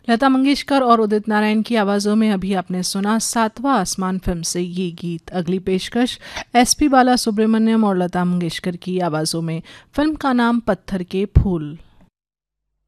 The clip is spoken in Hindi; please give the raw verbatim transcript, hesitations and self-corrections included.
लता मंगेशकर और उदित नारायण की आवाज़ों में अभी आपने सुना सातवां आसमान फिल्म से ये गीत। अगली पेशकश एसपी बाला सुब्रमण्यम और लता मंगेशकर की आवाज़ों में। फिल्म का नाम पत्थर के फूल।